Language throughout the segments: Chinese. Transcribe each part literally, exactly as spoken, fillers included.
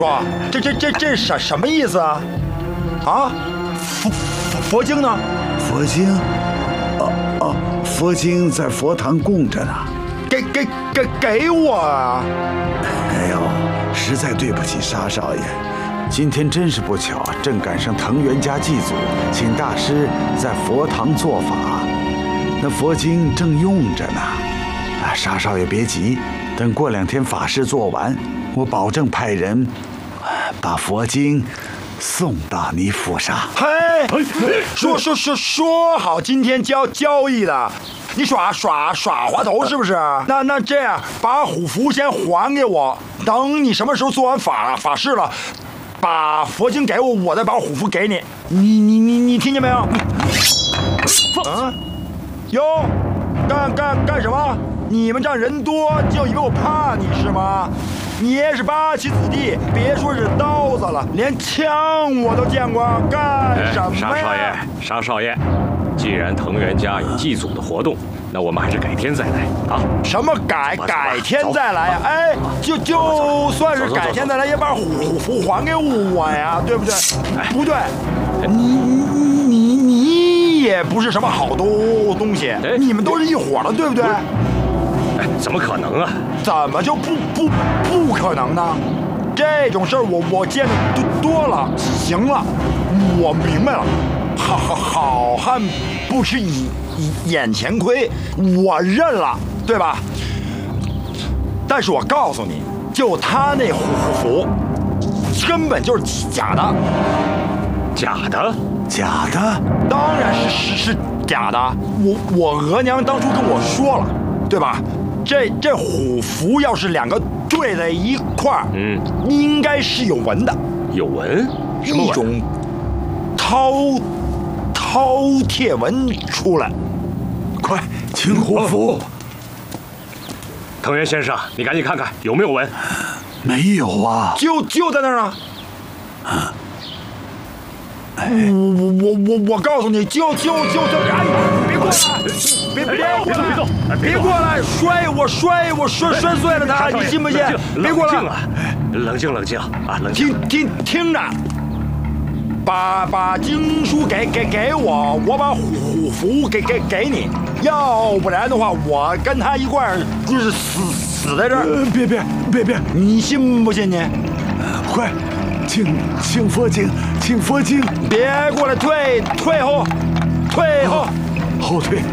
说这这这这什什么意思啊？啊，佛佛佛经呢？ 佛经，哦哦，佛经在佛堂供着呢。 给给给给我啊！ 哎呦，实在对不起沙少爷，今天真是不巧，正赶上藤原家祭祖，请大师在佛堂做法，那佛经正用着呢。啊，沙少爷别急，等过两天法事做完，我保证派人把佛经送到你府上。 嘿，说说说说好今天交交易的。你耍耍耍滑头是不是？那那这样，把虎符先还给我，等你什么时候做完法法事了，把佛经给我，我再把虎符给你。你你你你听见没有？啊，哟，干干干什么？你们这样人多，就以为我怕你是吗？你也是八旗子弟，别说是刀子了，连枪我都见过，干什么呀？ 沙少爷，沙少爷。既然藤原家有祭祖的活动，那我们还是改天再来啊！ 什么改改天再来呀？哎，就就算是改天再来，也把虎符还给我呀，对不对？不对，你你你也不是什么好东东西，你们都是一伙的，对不对？ 哎，怎么可能啊？ 怎么就不不不可能呢？这种事儿我我见的多多了。行了，我明白了。好好好汉不吃眼眼前亏，我认了，对吧？但是我告诉你，就他那虎符，根本就是假的。 假的？ 假的？ 当然是是是假的。我我额娘当初跟我说了，对吧？这这虎符要是两个对在一块儿，嗯，应该是有纹的。 有纹？什么纹？ 一种饕。饕餮纹出来， 快请虎符！ 藤原先生，你赶紧看看有没有纹。 没有啊， 就就在那儿呢。啊！哎，我我我我告诉你，就就就就哎，别过来！别别过来！别过来！摔我摔我摔摔碎了他，你信不信？别过来！ 冷静冷静啊！冷静！ 听听听着。把把经书给给给我，我把虎符给给给你，要不然的话，我跟他一块儿就是死死在这儿。 呃、别别别别， 你信不信你？ 快，请请佛经，请佛经！ 别过来，退退后，退后， 后退。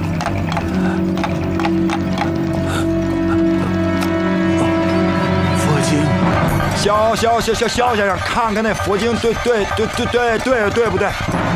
佛经。 肖肖肖肖肖先生，看看那佛经，对对对对对对对不对？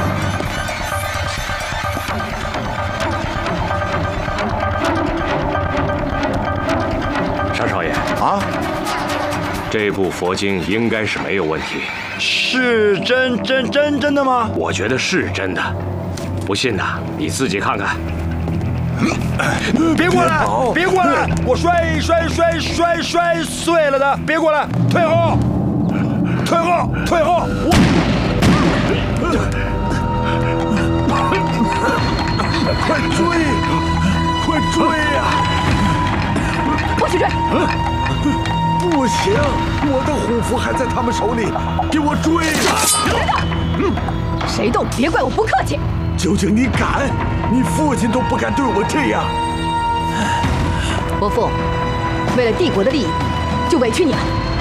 沙少爷啊， 这部佛经应该是没有问题。 是真真真真的吗？ 我觉得是真的，不信呐，你自己看看。 别过来！别过来！我摔摔摔摔摔碎了的！别过来！退后！退后！退后！我快追！快追呀！ 我去追！ 不行，我的虎符还在他们手里，给我追！ 别动！谁动？别怪我不客气。 究竟你敢？你父亲都不敢对我这样。 伯父，为了帝国的利益，就委屈你了。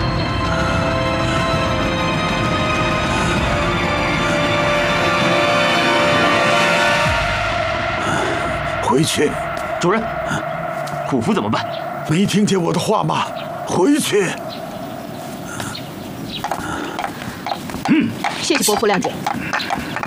回去。 主人，虎符怎么办？ 没听见我的话吗？回去。 嗯，谢谢伯父谅解。